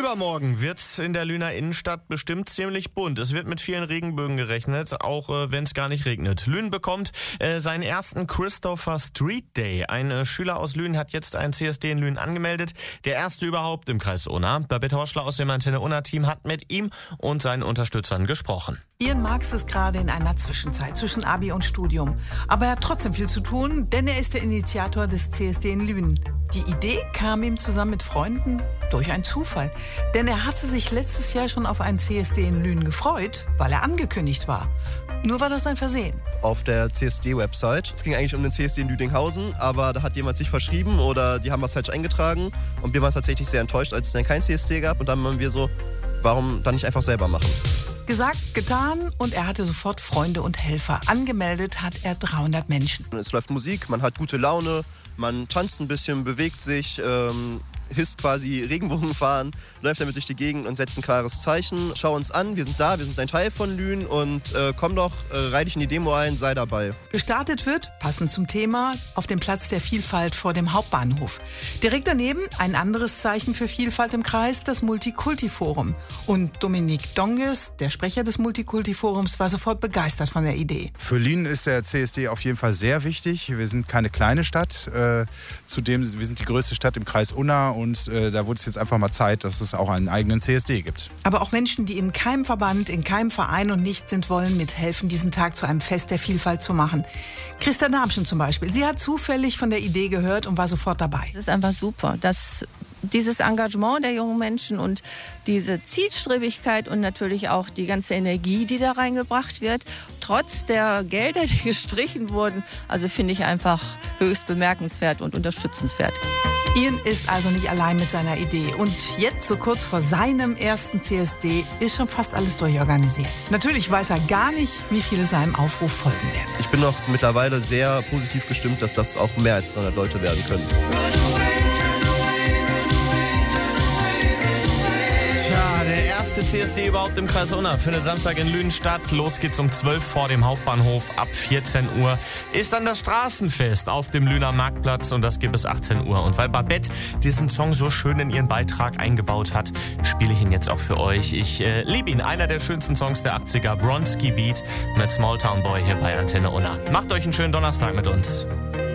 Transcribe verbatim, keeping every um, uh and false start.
Übermorgen wird's in der Lüner Innenstadt bestimmt ziemlich bunt. Es wird mit vielen Regenbögen gerechnet, auch äh, wenn es gar nicht regnet. Lünen bekommt äh, seinen ersten Christopher Street Day. Ein äh, Schüler aus Lünen hat jetzt ein C S D in Lünen angemeldet. Der erste überhaupt im Kreis Unna. Babette Horschler aus dem Antenne Unna Team hat mit ihm und seinen Unterstützern gesprochen. Ian Marx ist gerade in einer Zwischenzeit zwischen Abi und Studium. Aber er hat trotzdem viel zu tun, denn er ist der Initiator des C S D in Lünen. Die Idee kam ihm zusammen mit Freunden durch einen Zufall. Denn er hatte sich letztes Jahr schon auf einen C S D in Lünen gefreut, weil er angekündigt war. Nur war das ein Versehen. Auf der C S D-Website. Es ging eigentlich um den C S D in Lüdinghausen, aber da hat jemand sich verschrieben oder die haben was falsch eingetragen. Und wir waren tatsächlich sehr enttäuscht, als es dann kein C S D gab. Und dann waren wir so, warum dann nicht einfach selber machen? Gesagt, getan und er hatte sofort Freunde und Helfer. Angemeldet hat er dreihundert Menschen. Es läuft Musik, man hat gute Laune, man tanzt ein bisschen, bewegt sich, ähm, hisst quasi Regenbogenfahren, läuft damit durch die Gegend und setzt ein klares Zeichen. Schau uns an, wir sind da, wir sind ein Teil von Lünen und äh, komm doch, äh, reih dich in die Demo ein, sei dabei. Gestartet wird, passend zum Thema, auf dem Platz der Vielfalt vor dem Hauptbahnhof. Direkt daneben ein anderes Zeichen für Vielfalt im Kreis, das Multikulti-Forum. Und Dominik Donges, der Sprecher des Multikulti-Forums, war sofort begeistert von der Idee. Für Lünen ist der C S D auf jeden Fall sehr wichtig. Wir sind keine kleine Stadt. Äh, zudem, wir sind die größte Stadt im Kreis Unna. Und äh, da wurde es jetzt einfach mal Zeit, dass es auch einen eigenen C S D gibt. Aber auch Menschen, die in keinem Verband, in keinem Verein und nicht sind, wollen mithelfen, diesen Tag zu einem Fest der Vielfalt zu machen. Christa Darmschen zum Beispiel. Sie hat zufällig von der Idee gehört und war sofort dabei. Es ist einfach super, dass dieses Engagement der jungen Menschen und diese Zielstrebigkeit und natürlich auch die ganze Energie, die da reingebracht wird, trotz der Gelder, die gestrichen wurden, also finde ich einfach höchst bemerkenswert und unterstützenswert. Ian ist also nicht allein mit seiner Idee. Und jetzt, so kurz vor seinem ersten C S D, ist schon fast alles durchorganisiert. Natürlich weiß er gar nicht, wie viele seinem Aufruf folgen werden. Ich bin noch mittlerweile sehr positiv gestimmt, dass das auch mehr als dreihundert Leute werden können. Tja, der erste C S D überhaupt im Kreis Unna findet Samstag in Lünen statt. Los geht's um zwölf vor dem Hauptbahnhof. Ab vierzehn Uhr ist dann das Straßenfest auf dem Lüner Marktplatz und das geht bis achtzehn Uhr. Und weil Babette diesen Song so schön in ihren Beitrag eingebaut hat, spiele ich ihn jetzt auch für euch. Ich äh, liebe ihn, einer der schönsten Songs der achtziger, Bronski Beat mit Small Town Boy hier bei Antenne Unna. Macht euch einen schönen Donnerstag mit uns.